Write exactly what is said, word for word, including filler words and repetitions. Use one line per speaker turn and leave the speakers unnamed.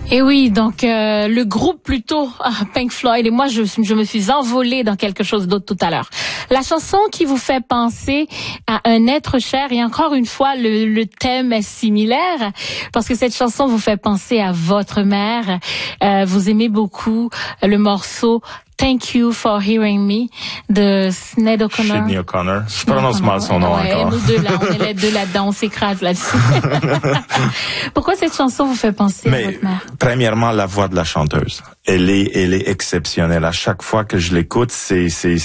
Et oui, donc euh, le groupe plutôt Pink Floyd, et moi je, je me suis envolée dans quelque chose d'autre tout à l'heure. La chanson qui vous fait penser à un être cher, et encore une fois le, le thème est similaire, parce que cette chanson vous fait penser à votre mère. Euh, vous aimez beaucoup le morceau Thank You for Hearing Me de Sinéad O'Connor.
Sinéad O'Connor. Je prononce mal son nom
ouais,
encore.
Nous deux là, on est les deux là-dedans, on s'écrase là-dessus. Pourquoi cette chanson vous fait penser
Mais,
à votre mère?
Premièrement, la voix de la chanteuse. Elle est, elle est exceptionnelle. À chaque fois que je l'écoute, c'est, c'est,